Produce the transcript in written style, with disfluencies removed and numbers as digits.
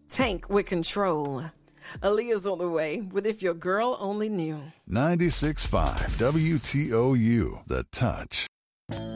Tank with control. Aaliyah's on the way with If Your Girl Only Knew. 96.5 WTOU, The Touch.